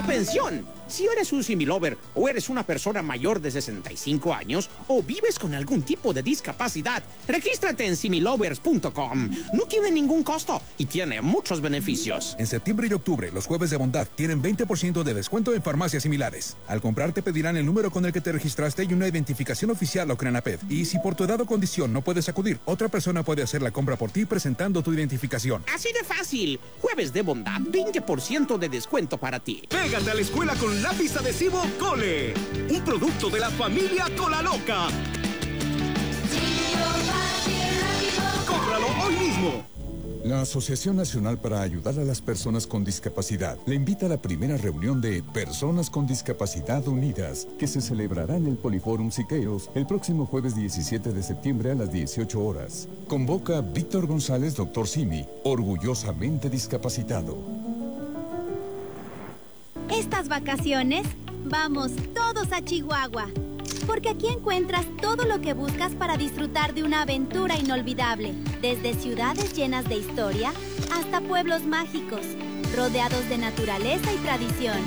¡Atención! Si eres un similover o eres una persona mayor de 65 años o vives con algún tipo de discapacidad, regístrate en similovers.com. No tiene ningún costo y tiene muchos beneficios. En septiembre y octubre, los jueves de bondad tienen 20% de descuento en farmacias similares. Al comprar te pedirán el número con el que te registraste y una identificación oficial o CRENAPED. Y si por tu edad o condición no puedes acudir, otra persona puede hacer la compra por ti presentando tu identificación. Así de fácil. Jueves de bondad, 20% de descuento para ti. Pégate a la escuela con lápiz adhesivo Cole, un producto de la familia Cola Loca. ¡Cómpralo hoy mismo! La Asociación Nacional para Ayudar a las Personas con Discapacidad le invita a la primera reunión de Personas con Discapacidad Unidas, que se celebrará en el Poliforum Siqueiros el próximo jueves 17 de septiembre a las 18 horas. Convoca Víctor González, Dr. Simi, orgullosamente discapacitado. Estas vacaciones, vamos todos a Chihuahua, porque aquí encuentras todo lo que buscas para disfrutar de una aventura inolvidable, desde ciudades llenas de historia hasta pueblos mágicos, rodeados de naturaleza y tradición.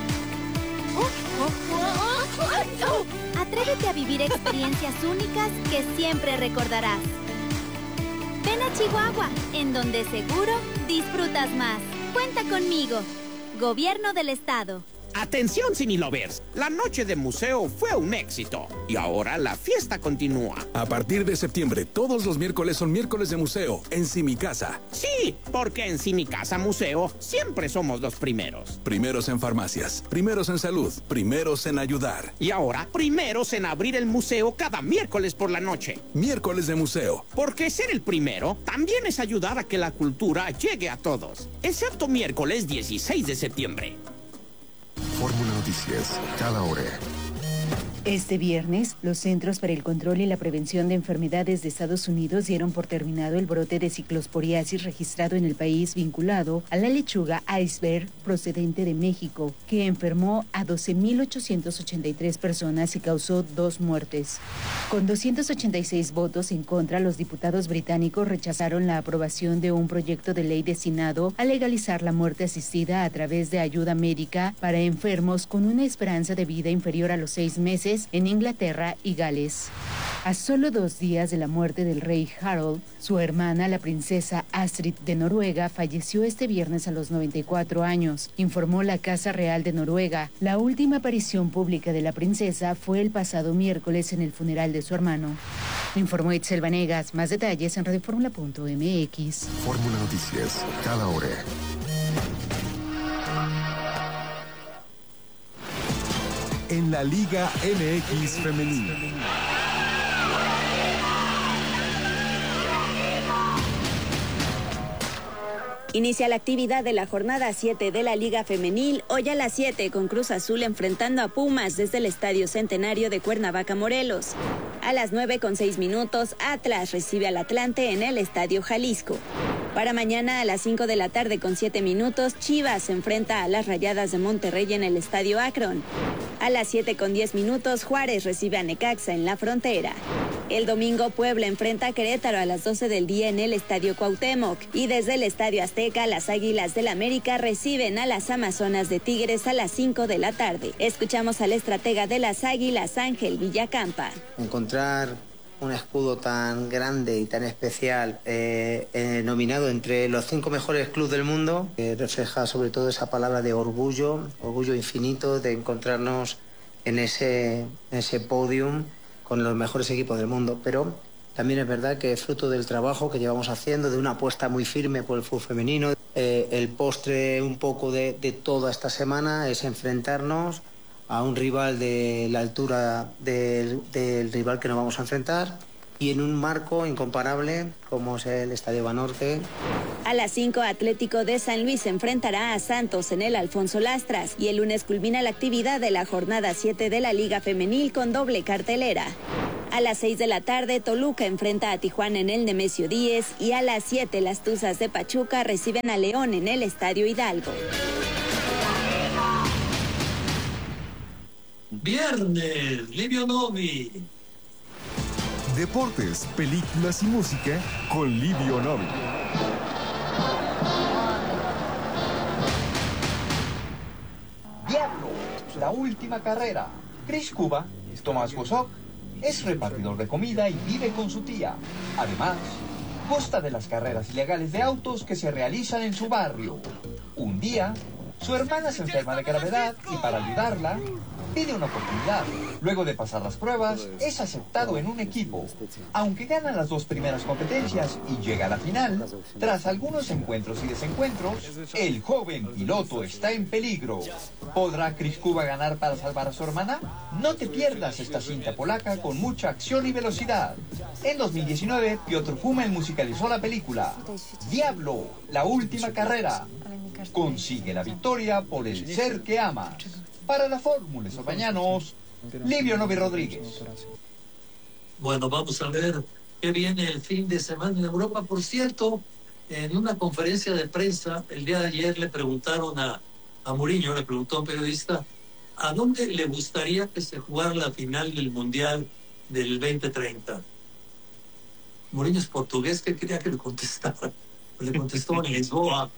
Atrévete a vivir experiencias únicas que siempre recordarás. Ven a Chihuahua, en donde seguro disfrutas más. Cuenta conmigo. Gobierno del Estado. Atención, Similovers, la noche de museo fue un éxito y ahora la fiesta continúa. A partir de septiembre, todos los miércoles son miércoles de museo en Simicasa. Sí, porque en Simicasa Museo siempre somos los primeros. Primeros en farmacias, primeros en salud, primeros en ayudar. Y ahora, primeros en abrir el museo cada miércoles por la noche. Miércoles de museo. Porque ser el primero también es ayudar a que la cultura llegue a todos, excepto miércoles 16 de septiembre. Fórmula Noticias, cada hora. Este viernes, los Centros para el Control y la Prevención de Enfermedades de Estados Unidos dieron por terminado el brote de ciclosporiasis registrado en el país vinculado a la lechuga iceberg procedente de México, que enfermó a 12.883 personas y causó 2 muertes. Con 286 votos en contra, los diputados británicos rechazaron la aprobación de un proyecto de ley destinado a legalizar la muerte asistida a través de ayuda médica para enfermos con una esperanza de vida inferior a los 6 meses en Inglaterra y Gales. A solo 2 días de la muerte del rey Harald, su hermana, la princesa Astrid de Noruega, falleció este viernes a los 94 años, informó la Casa Real de Noruega. La última aparición pública de la princesa fue el pasado miércoles en el funeral de su hermano. Informó Itzel Vanegas. Más detalles en radioformula.mx. Fórmula Noticias, cada hora. En la Liga MX Femenil. Inicia la actividad de la jornada 7 de la Liga Femenil, hoy a las 7 con Cruz Azul enfrentando a Pumas desde el Estadio Centenario de Cuernavaca, Morelos. A las 9:06, Atlas recibe al Atlante en el Estadio Jalisco. Para mañana a las 5 de la tarde con 7 minutos, Chivas se enfrenta a las Rayadas de Monterrey en el Estadio Akron. A las 7:10, Juárez recibe a Necaxa en la Frontera. El domingo, Puebla enfrenta a Querétaro a las 12 del día en el Estadio Cuauhtémoc. Y desde el Estadio Azteca, las Águilas del América reciben a las Amazonas de Tigres a las 5 de la tarde. Escuchamos al estratega de las Águilas, Ángel Villacampa. Encontrar un escudo tan grande y tan especial, nominado entre los 5 mejores clubes del mundo, que refleja sobre todo esa palabra de orgullo infinito de encontrarnos en ese podium con los mejores equipos del mundo. Pero también es verdad que es fruto del trabajo que llevamos haciendo, de una apuesta muy firme por el fútbol femenino. El postre un poco de toda esta semana es enfrentarnos a un rival de la altura del rival que nos vamos a enfrentar y en un marco incomparable como es el Estadio Banorte. A las 5, Atlético de San Luis se enfrentará a Santos en el Alfonso Lastras y el lunes culmina la actividad de la jornada 7 de la Liga Femenil con doble cartelera. A las 6 de la tarde, Toluca enfrenta a Tijuana en el Nemesio 10 y a las 7 las Tuzas de Pachuca reciben a León en el Estadio Hidalgo. Viernes, Livio Novi. Deportes, películas y música con Livio Novi. Diablo. La última carrera. Chris Cuba es Tomás Gosok, es repartidor de comida y vive con su tía. Además, gusta de las carreras ilegales de autos que se realizan en su barrio. Un día, su hermana se enferma de gravedad y para ayudarla, pide una oportunidad. Luego de pasar las pruebas, es aceptado en un equipo. Aunque gana las 2 primeras competencias y llega a la final, tras algunos encuentros y desencuentros, el joven piloto está en peligro. ¿Podrá Chris Cuba ganar para salvar a su hermana? No te pierdas esta cinta polaca con mucha acción y velocidad. En 2019, Piotr Hummel musicalizó la película Diablo, la última carrera. Consigue la victoria por el ser que amas. Para la Fórmula Sobañanos, Livio Novi Rodríguez. Bueno, vamos a ver qué viene el fin de semana en Europa. Por cierto, en una conferencia de prensa, el día de ayer le preguntaron a Mourinho, le preguntó a un periodista, ¿a dónde le gustaría que se jugara la final del Mundial del 2030? Mourinho es portugués, ¿qué quería que le contestara? Le contestó en Lisboa.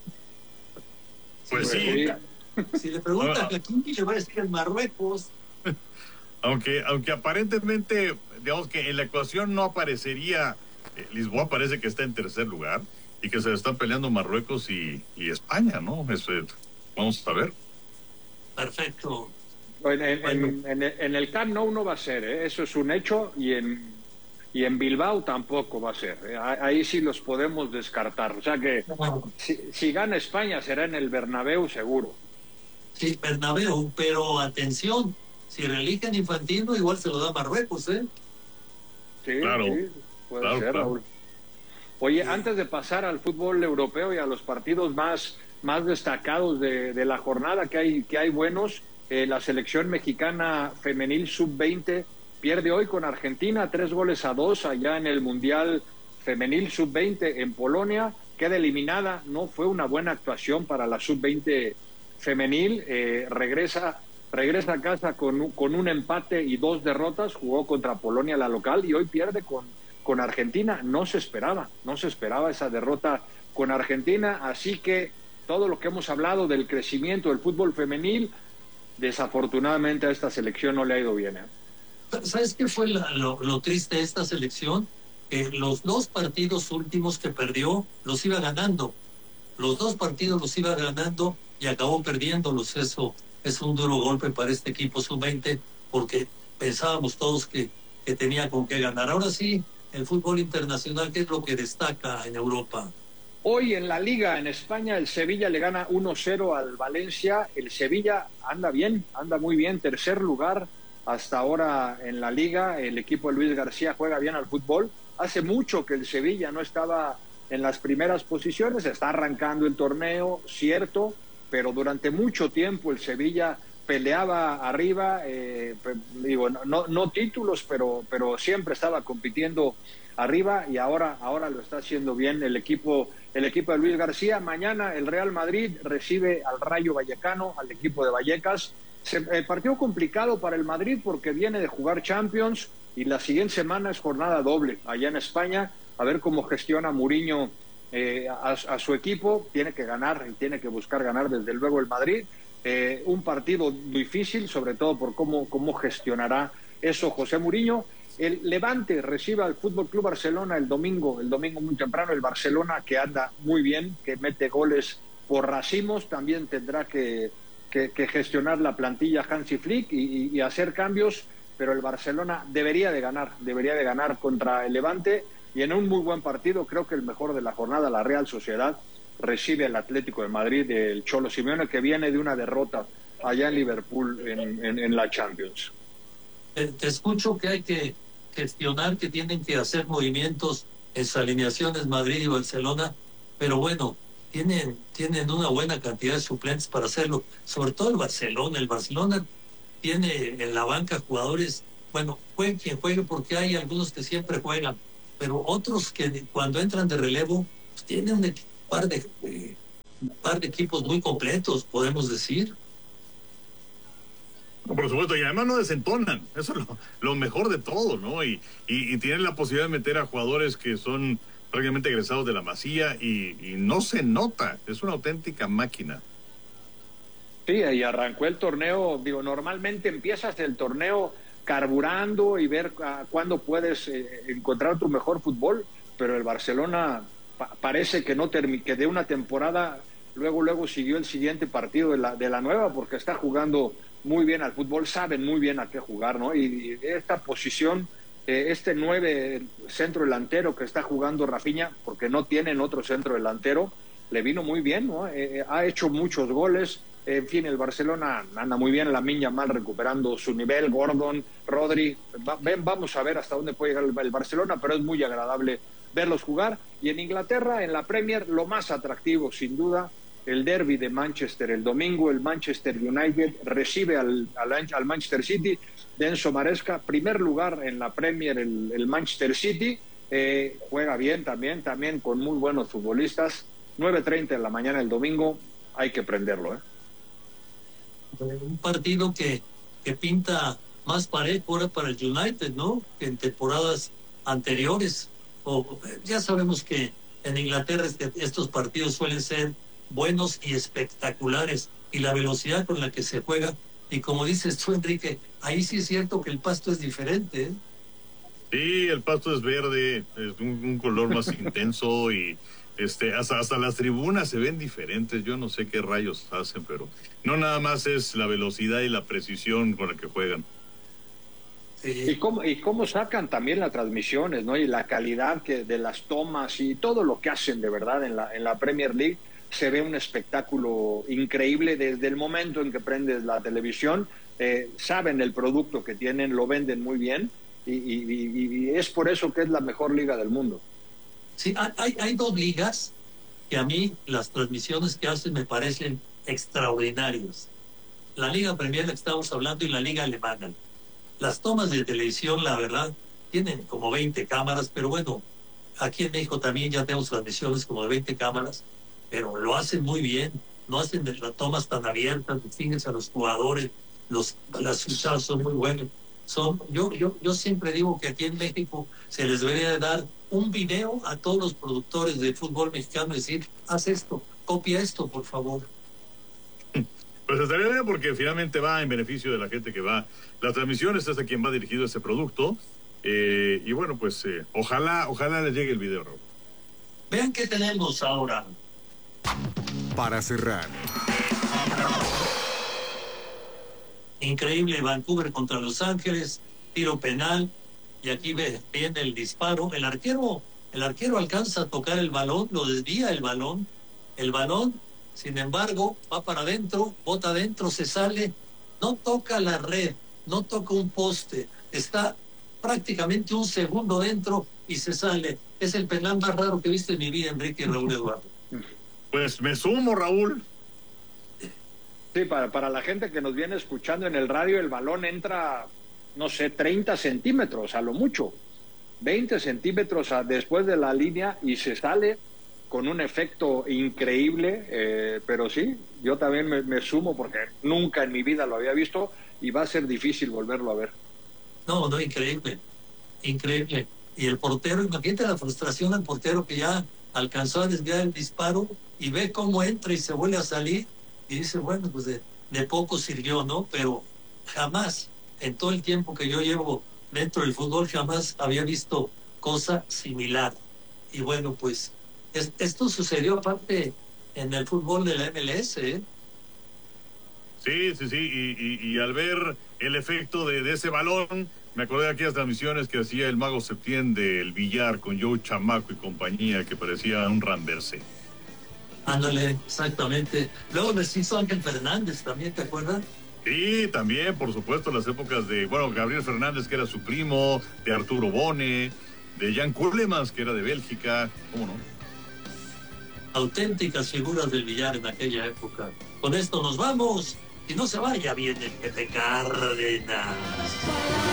Pues sí. Si le preguntan a quién le va a decir en Marruecos. Aunque aparentemente, digamos que en la ecuación no aparecería, Lisboa parece que está en tercer lugar y que se están peleando Marruecos y España, ¿no? Vamos a ver. Perfecto. En el Camp Nou no va a ser, eso es un hecho, y en Bilbao tampoco va a ser. Ahí sí los podemos descartar. O sea que si gana España será en el Bernabéu seguro. Sí, Bernabéu, pero atención, si reeligen Infantino igual se lo da Marruecos, ¿eh? Sí, claro, sí, puede ser, Raúl. Oye, antes de pasar al fútbol europeo y a los partidos más destacados de la jornada, que hay buenos, la selección mexicana femenil sub-20 pierde hoy con Argentina 3-2 allá en el Mundial Femenil Sub-20 en Polonia, queda eliminada, no fue una buena actuación para la Sub-20 femenil, regresa a casa con un empate y 2 derrotas, jugó contra Polonia la local y hoy pierde con Argentina, no se esperaba esa derrota con Argentina, así que todo lo que hemos hablado del crecimiento del fútbol femenil, desafortunadamente a esta selección no le ha ido bien, ¿Sabes qué fue lo triste de esta selección? Que los 2 partidos últimos que perdió los iba ganando. Los 2 partidos los iba ganando y acabó perdiéndolos. Eso es un duro golpe para este equipo sub-20 porque pensábamos todos que tenía con qué ganar. Ahora sí, el fútbol internacional, ¿qué es lo que destaca en Europa? Hoy en la Liga en España el Sevilla le gana 1-0 al Valencia. El Sevilla anda bien, anda muy bien, tercer lugar hasta ahora en la Liga. El equipo de Luis García juega bien al fútbol. Hace mucho que el Sevilla no estaba en las primeras posiciones, está arrancando el torneo, cierto, pero durante mucho tiempo el Sevilla peleaba arriba, no títulos, pero siempre estaba compitiendo arriba y ahora lo está haciendo bien el equipo de Luis García. Mañana el Real Madrid recibe al Rayo Vallecano, al equipo de Vallecas. Partido complicado para el Madrid porque viene de jugar Champions y la siguiente semana es jornada doble allá en España, a ver cómo gestiona Mourinho a su equipo. Tiene que ganar y tiene que buscar ganar desde luego el Madrid. Un partido difícil, sobre todo por cómo gestionará eso José Mourinho. El Levante recibe al Fútbol Club Barcelona el domingo muy temprano. El Barcelona, que anda muy bien, que mete goles por racimos, también tendrá que gestionar la plantilla Hansi Flick y hacer cambios, pero el Barcelona debería de ganar contra el Levante, y en un muy buen partido, creo que el mejor de la jornada, la Real Sociedad recibe al Atlético de Madrid, el Cholo Simeone, que viene de una derrota allá en Liverpool en la Champions. Te escucho que hay que gestionar, que tienen que hacer movimientos en sus alineaciones Madrid y Barcelona, pero bueno, tienen una buena cantidad de suplentes para hacerlo, sobre todo el Barcelona. El Barcelona tiene en la banca jugadores, bueno, juegue quien juegue, porque hay algunos que siempre juegan, pero otros que cuando entran de relevo pues tienen un par de equipos muy completos, podemos decir. Por supuesto, y además no desentonan, eso es lo mejor de todo, ¿no? Y tienen la posibilidad de meter a jugadores que son prácticamente egresados de la Masía y no se nota, es una auténtica máquina. Sí, y arrancó el torneo, digo, normalmente empiezas el torneo carburando y ver cuándo puedes encontrar tu mejor fútbol, pero el Barcelona parece que que de una temporada luego siguió el siguiente partido de la nueva, porque está jugando muy bien al fútbol, saben muy bien a qué jugar, ¿no? Y esta posición, este 9 centro delantero que está jugando Rafinha, porque no tienen otro centro delantero, le vino muy bien, ¿no? Ha hecho muchos goles. En fin, el Barcelona anda muy bien, Lamine Yamal recuperando su nivel, Gordon, Rodri, vamos a ver hasta dónde puede llegar el Barcelona, pero es muy agradable verlos jugar. Y en Inglaterra, en la Premier, lo más atractivo, sin duda, el derbi de Manchester. El domingo el Manchester United recibe al Manchester City de Enzo Maresca, primer lugar en la Premier el Manchester City, juega bien también con muy buenos futbolistas. 9:30 de la mañana el domingo, hay que prenderlo, Un partido que pinta más parejo ahora para el United, ¿no? Que en temporadas anteriores. Ya sabemos que en Inglaterra estos partidos suelen ser buenos y espectaculares, y la velocidad con la que se juega, y como dices tú, Enrique, ahí sí es cierto que el pasto es diferente, ¿eh? Sí, el pasto es verde, es un color más intenso, y hasta las tribunas se ven diferentes. Yo no sé qué rayos hacen, pero no nada más es la velocidad y la precisión con la que juegan. Sí. Y cómo sacan también las transmisiones, ¿no? Y la calidad de las tomas y todo lo que hacen de verdad en la Premier League. Se ve un espectáculo increíble desde el momento en que prendes la televisión. Saben el producto que tienen, lo venden muy bien, y es por eso que es la mejor liga del mundo. Sí, hay dos ligas que a mí las transmisiones que hacen me parecen extraordinarias. La Liga Premier, la que estamos hablando, y la Liga Alemana. Las tomas de televisión, la verdad, tienen como 20 cámaras, pero bueno, aquí en México también ya tenemos transmisiones como de 20 cámaras, pero lo hacen muy bien, no hacen las tomas tan abiertas, fíjense a los jugadores, las fichadas son muy buenas. Yo siempre digo que aquí en México se les debería dar un video a todos los productores de fútbol mexicano y decir, haz esto, copia esto, por favor. Pues estaría bien, porque finalmente va en beneficio de la gente que va. Las transmisiones es a quien va dirigido ese producto, y bueno, pues ojalá les llegue el video, Raúl. Vean qué tenemos ahora. Para cerrar, increíble, Vancouver contra Los Ángeles, tiro penal, y aquí viene el disparo. El arquero alcanza a tocar el balón, lo desvía el balón, sin embargo, va para adentro, bota adentro, se sale, no toca la red, no toca un poste, está prácticamente un segundo dentro y se sale. Es el penal más raro que he visto en mi vida, Enrique y Raúl Eduardo. Pues me sumo, Raúl. Sí, para la gente que nos viene escuchando en el radio, el balón entra, no sé, 30 centímetros a lo mucho, 20 centímetros después de la línea, y se sale con un efecto increíble, pero sí, yo también me sumo, porque nunca en mi vida lo había visto y va a ser difícil volverlo a ver. No, increíble. Y el portero, imagínate la frustración del portero, que ya alcanzó a desviar el disparo y ve cómo entra y se vuelve a salir, y dice, bueno, pues de poco sirvió, ¿no? Pero jamás, en todo el tiempo que yo llevo dentro del fútbol, jamás había visto cosa similar. Y bueno, pues esto sucedió aparte en el fútbol de la MLS, ¿eh? Sí, y al ver el efecto de ese balón, me acordé de aquellas transmisiones que hacía el Mago Septién del billar con Joe Chamaco y compañía, que parecía un Ramberse. Ándale, exactamente. Luego les hizo Ángel Fernández también, ¿te acuerdas? Sí, también, por supuesto, las épocas de, Gabriel Fernández, que era su primo, de Arturo Bone, de Jan Kulemans, que era de Bélgica, ¿cómo no? Auténticas figuras del billar en aquella época. Con esto nos vamos, y no se vaya bien el Pepe Cárdenas.